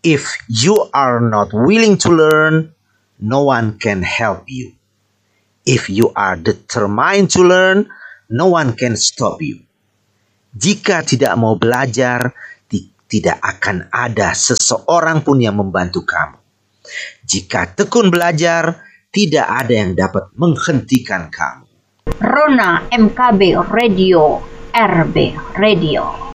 If you are not willing to learn, no one can help you. If you are determined to learn, no one can stop you. Jika tidak mau belajar, tidak akan ada seseorang pun yang membantu kamu. Jika tekun belajar, tidak ada yang dapat menghentikan kamu. Rona MKB Radio, RB Radio.